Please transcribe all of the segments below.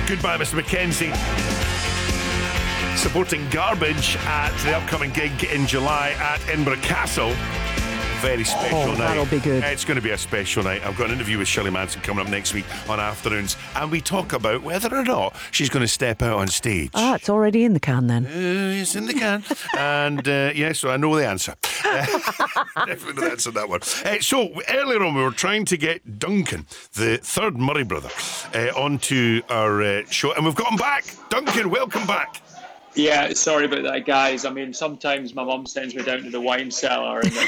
Goodbye, Mr. McKenzie. Supporting Garbage at the upcoming gig in July at Edinburgh Castle. Very special night. That'll be good. It's going to be a special night. I've got an interview with Shirley Manson coming up next week on Afternoons, and we talk about whether or not she's going to step out on stage. It's already in the can then. It's in the can. And so I know the answer. Definitely know the answer to that one. So earlier on we were trying to get Duncan, the third Murray brother, onto our show, and we've got him back. Duncan, welcome back. Yeah, sorry about that, guys. I mean, sometimes my mum sends me down to the wine cellar, and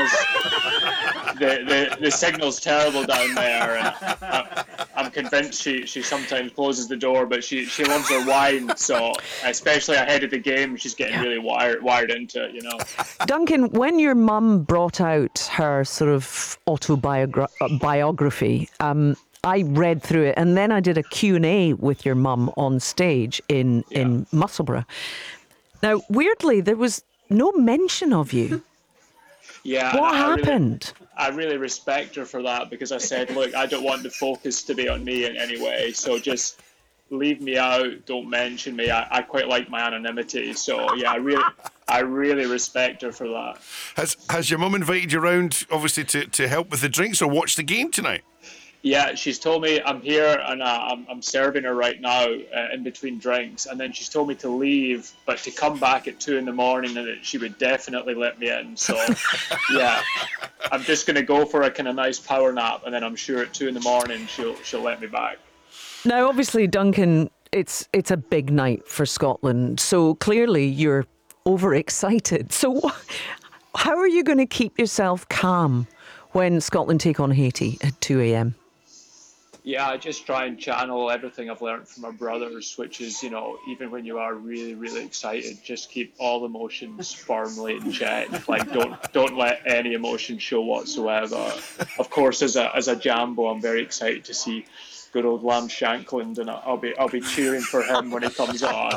the signal's terrible down there. And I'm convinced she sometimes closes the door, but she loves her wine. So, especially ahead of the game, she's getting really wired into it, you know. Duncan, when your mum brought out her sort of biography, I read through it, and then I did a Q&A with your mum on stage in Musselburgh. Now, weirdly, there was no mention of you. Yeah. What happened? I really respect her for that, because I said, look, I don't want the focus to be on me in any way, so just leave me out, don't mention me. I quite like my anonymity, so yeah, I really respect her for that. Has your mum invited you around, obviously, to help with the drinks or watch the game tonight? Yeah, she's told me I'm here, and I'm serving her right now in between drinks, and then she's told me to leave, but to come back at 2 a.m, and that she would definitely let me in. So yeah, I'm just going to go for a kind of nice power nap, and then I'm sure at 2 a.m. she'll let me back. Now, obviously, Duncan, it's a big night for Scotland, so clearly you're overexcited. So how are you going to keep yourself calm when Scotland take on Haiti at 2 a.m? Yeah, I just try and channel everything I've learned from my brothers, which is, you know, even when you are really, really excited, just keep all emotions firmly in check. Like, don't let any emotion show whatsoever. Of course, as a Jambo, I'm very excited to see good old Lam Shankland, and I'll be cheering for him when he comes on.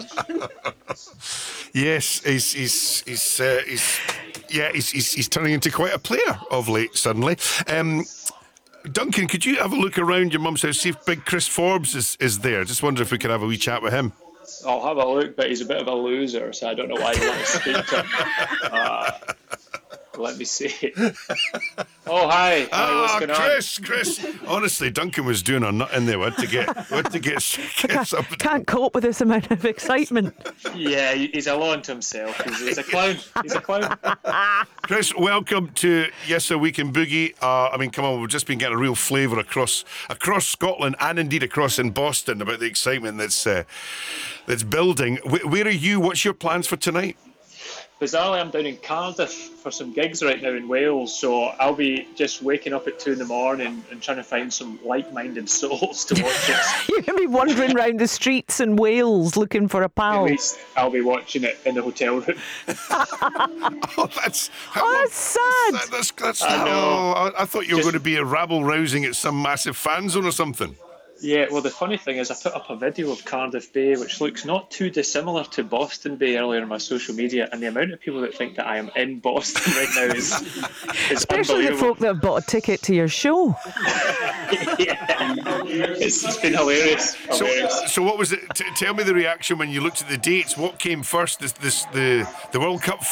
Yes, he's turning into quite a player of late suddenly. Duncan, could you have a look around your mum's house, see if big Chris Forbes is there? Just wonder if we could have a wee chat with him. I'll have a look, but he's a bit of a loser, so I don't know why you want to speak to him. Let me see. Oh, hi. What's going on? Chris. Honestly, Duncan was doing a nut in there. What to get something. Can't cope with this amount of excitement. Yeah, he's alone to himself. He's a clown. Chris, welcome to Yes a Week in Boogie. I mean, come on, we've just been getting a real flavour across Scotland and indeed across in Boston about the excitement that's building. Where are you? What's your plans for tonight? Bizarrely, I'm down in Cardiff for some gigs right now in Wales, so I'll be just waking up at 2 a.m. and trying to find some like-minded souls to watch it. You're going to be wandering around the streets in Wales looking for a pal. At least I'll be watching it in the hotel room. That's sad. That's I know. I thought you were going to be a rabble-rousing at some massive fan zone or something. Yeah, well, the funny thing is I put up a video of Cardiff Bay, which looks not too dissimilar to Boston Bay earlier on my social media, and the amount of people that think that I am in Boston right now is especially the folk that have bought a ticket to your show. Yeah, it's been hilarious. So what was it? Tell me the reaction when you looked at the dates. What came first? The World Cup